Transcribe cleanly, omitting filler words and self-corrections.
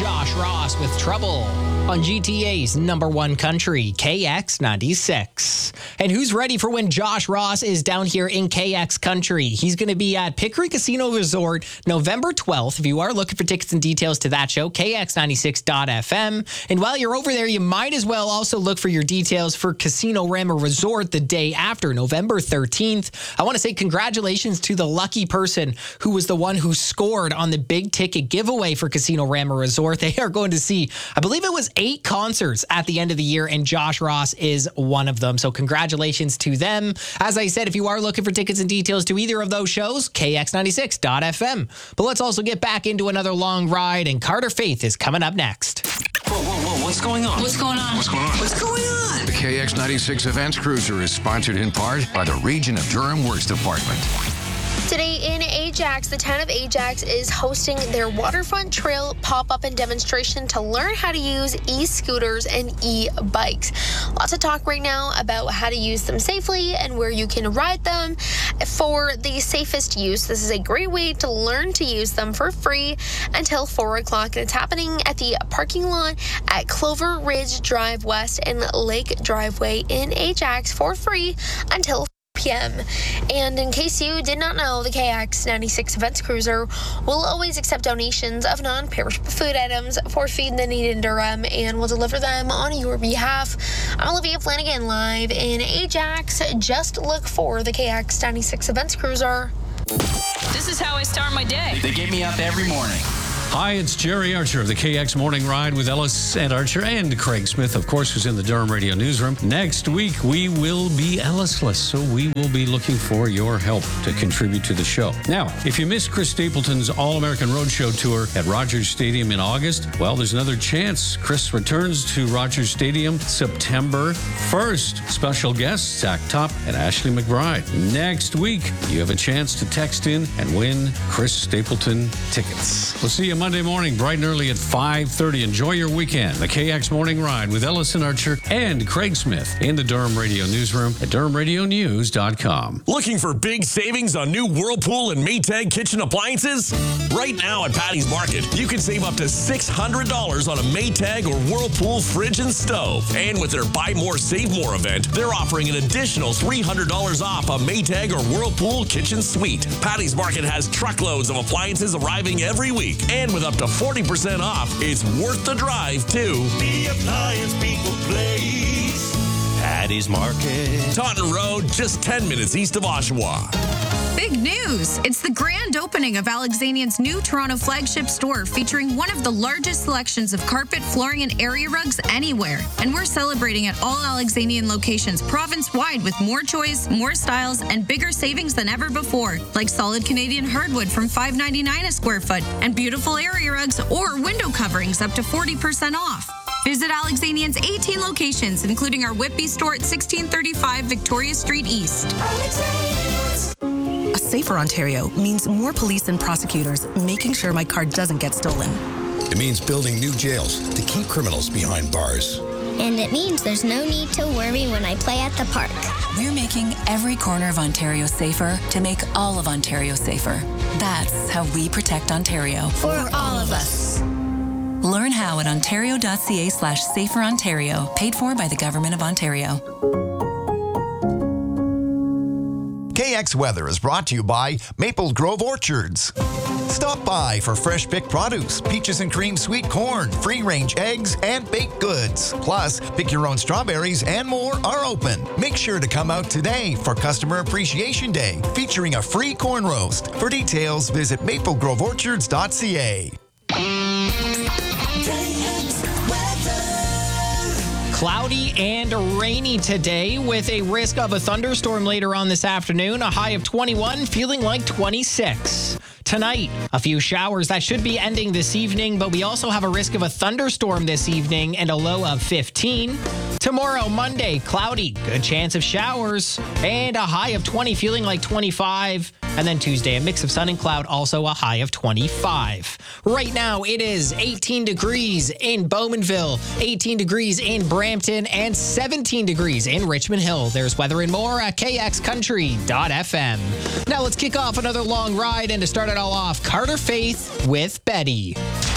Josh Ross with Trouble on GTA's number one country, KX96. And who's ready for when Josh Ross is down here in KX country? He's going to be at Pickering Casino Resort November 12th. If you are looking for tickets and details to that show, KX96.FM. And while you're over there, you might as well also look for your details for Casino Rama Resort the day after, November 13th. I want to say congratulations to the lucky person who was the one who scored on the big ticket giveaway for Casino Rama Resort. They are going to see, I believe it was 8 concerts at the end of the year, and Josh Ross is one of them. So congratulations to them. As I said, if you are looking for tickets and details to either of those shows, KX96.FM. But let's also get back into another long ride, and Carter Faith is coming up next. Whoa, what's going on? What's going on? What's going on? What's going on? The KX96 Events Cruiser is sponsored in part by the Region of Durham Works Department. Today in Ajax, the town of Ajax is hosting their waterfront trail pop-up and demonstration to learn how to use e-scooters and e-bikes. Lots of talk right now about how to use them safely and where you can ride them for the safest use. This is a great way to learn to use them for free until 4 o'clock. And it's happening at the parking lot at Clover Ridge Drive West and Lake Driveway in Ajax for free until p.m. And in case you did not know, the KX96 Events Cruiser will always accept donations of non-perishable food items for Feed the Need in Durham and will deliver them on your behalf. I'm Olivia Flanagan, live in Ajax. Just look for the KX96 Events Cruiser. This is how I start my day. They get me up every morning. Hi, it's Jerry Archer of the KX Morning Ride with Ellis and Archer and Craig Smith, of course, who's in the Durham Radio Newsroom. Next week, we will be Ellisless, so we will be looking for your help to contribute to the show. Now, if you missed Chris Stapleton's All-American Roadshow Tour at Rogers Stadium in August, well, there's another chance. Chris returns to Rogers Stadium September 1st. Special guests, Zach Top and Ashley McBride. Next week, you have a chance to text in and win Chris Stapleton tickets. We'll see you Monday morning, bright and early at 5:30. Enjoy your weekend. The KX Morning Ride with Ellison Archer and Craig Smith in the Durham Radio Newsroom at DurhamRadioNews.com. Looking for big savings on new Whirlpool and Maytag kitchen appliances? Right now at Patty's Market, you can save up to $600 on a Maytag or Whirlpool fridge and stove. And with their Buy More, Save More event, they're offering an additional $300 off a Maytag or Whirlpool kitchen suite. Patty's Market has truckloads of appliances arriving every week. And with up to 40% off, it's worth the drive to the appliance people place. Patty's Market. Taunton Road, just 10 minutes east of Oshawa. Big news! It's the grand opening of Alexanian's new Toronto flagship store featuring one of the largest selections of carpet, flooring, and area rugs anywhere. And we're celebrating at all Alexanian locations province-wide with more choice, more styles, and bigger savings than ever before, like solid Canadian hardwood from $5.99 a square foot and beautiful area rugs or window coverings up to 40% off. Visit Alexanian's 18 locations, including our Whitby store at 1635 Victoria Street East. A safer Ontario means more police and prosecutors making sure my car doesn't get stolen. It means building new jails to keep criminals behind bars. And it means there's no need to worry when I play at the park. We're making every corner of Ontario safer to make all of Ontario safer. That's how we protect Ontario. For all of us. Learn how at ontario.ca/saferontario, paid for by the Government of Ontario. KX Weather is brought to you by Maple Grove Orchards. Stop by for fresh picked produce, peaches and cream sweet corn, free-range eggs, and baked goods. Plus, pick your own strawberries and more are open. Make sure to come out today for Customer Appreciation Day, featuring a free corn roast. For details, visit maplegroveorchards.ca. Cloudy and rainy today with a risk of a thunderstorm later on this afternoon. A high of 21, feeling like 26. Tonight, a few showers that should be ending this evening, but we also have a risk of a thunderstorm this evening and a low of 15. Tomorrow, Monday, cloudy, good chance of showers, and a high of 20, feeling like 25. And then Tuesday, a mix of sun and cloud, also a high of 25. Right now, it is 18 degrees in Bowmanville, 18 degrees in Brampton, and 17 degrees in Richmond Hill. There's weather and more at kxcountry.fm. Now let's kick off another long ride, and to start it all off, Carter Faith with Betty.